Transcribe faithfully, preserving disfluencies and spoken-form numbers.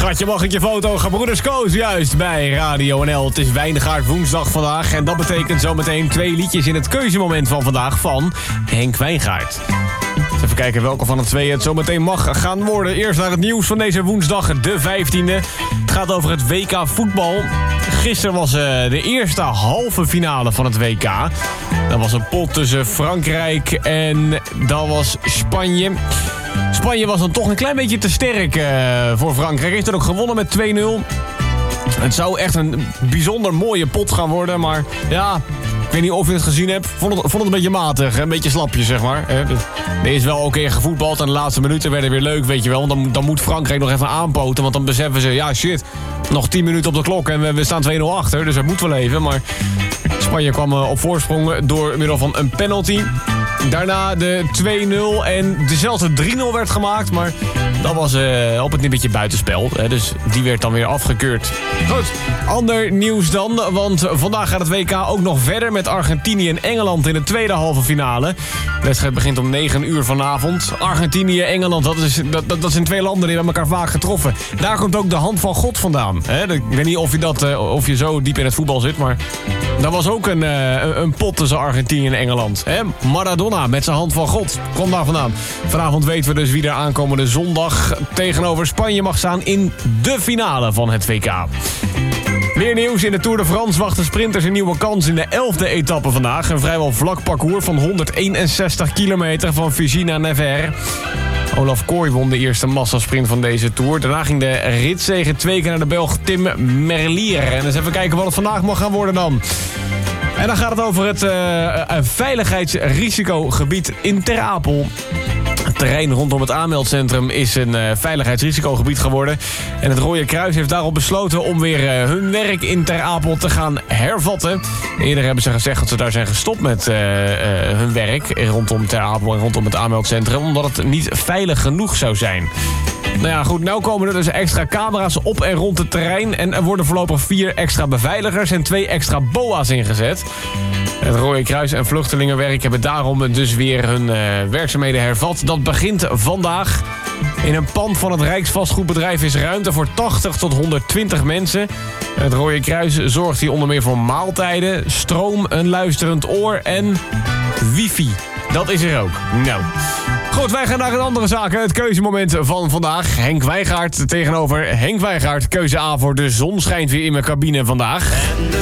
Schatje, mag ik je foto? Gebroeders Koos, juist bij Radio N L. Het is Wijngaard woensdag vandaag. En dat betekent zometeen twee liedjes in het keuzemoment van vandaag van Henk Wijngaard. Even kijken welke van de twee het zometeen mag gaan worden. Eerst naar het nieuws van deze woensdag, de vijftiende. Het gaat over het W K voetbal. Gisteren was uh, de eerste halve finale van het W K. Dat was een pot tussen Frankrijk en dat was Spanje. Spanje was dan toch een klein beetje te sterk uh, voor Frankrijk. Heeft er ook gewonnen met twee nul. Het zou echt een bijzonder mooie pot gaan worden, maar ja... Ik weet niet of je het gezien hebt. Vond het, vond het een beetje matig. Een beetje slapjes, zeg maar. Er is wel oké okay gevoetbald. En de laatste minuten werden weer leuk, weet je wel. Dan, dan moet Frankrijk nog even aanpoten. Want dan beseffen ze, ja shit, nog tien minuten op de klok. En we, we staan twee nul achter. Dus dat moet wel even. Maar Spanje kwam op voorsprong door middel van een penalty. Daarna de twee nul. En dezelfde drie nul werd gemaakt. Maar dat was uh, op het nippertje buitenspel. Hè, dus die werd dan weer afgekeurd. Goed, ander nieuws dan. Want vandaag gaat het W K ook nog verder met Argentinië en Engeland in de tweede halve finale. De wedstrijd begint om negen uur vanavond. Argentinië, Engeland, dat, is, dat, dat, dat zijn twee landen die hebben elkaar vaak getroffen. Daar komt ook de hand van God vandaan. Hè? Ik weet niet of je, dat, uh, of je zo diep in het voetbal zit, maar... Dat was ook een, uh, een pot tussen Argentinië en Engeland. Hè? Maradona met zijn hand van God. Kwam daar vandaan. Vanavond weten we dus wie er aankomende zondag tegenover Spanje mag staan in de finale van het W K. Meer nieuws. In de Tour de France wachten sprinters een nieuwe kans in de elfde etappe vandaag. Een vrijwel vlak parcours van honderdeenenzestig kilometer van Fugine naar Nevers. Olaf Kooi won de eerste massasprint van deze Tour. Daarna ging de ritzege twee keer naar de Belg Tim Merlier. En eens even kijken wat het vandaag mag gaan worden dan. En dan gaat het over het uh, veiligheidsrisicogebied in Ter Apel. Het terrein rondom het aanmeldcentrum is een uh, veiligheidsrisicogebied geworden. En het Rode Kruis heeft daarop besloten om weer uh, hun werk in Ter Apel te gaan hervatten. Eerder hebben ze gezegd dat ze daar zijn gestopt met uh, uh, hun werk rondom Ter Apel en rondom het aanmeldcentrum. Omdat het niet veilig genoeg zou zijn. Nou ja, goed, nou komen er dus extra camera's op en rond het terrein. En er worden voorlopig vier extra beveiligers en twee extra boa's ingezet. Het Rode Kruis en Vluchtelingenwerk hebben daarom dus weer hun uh, werkzaamheden hervat. Dat begint vandaag. In een pand van het Rijksvastgoedbedrijf is ruimte voor tachtig tot honderdtwintig mensen. Het Rode Kruis zorgt hier onder meer voor maaltijden, stroom, een luisterend oor en wifi. Dat is er ook. Nou... Goed, wij gaan naar een andere zaken. Het keuzemoment van vandaag. Henk Wijngaard tegenover Henk Wijngaard. Keuze A voor de zon schijnt weer in mijn cabine vandaag.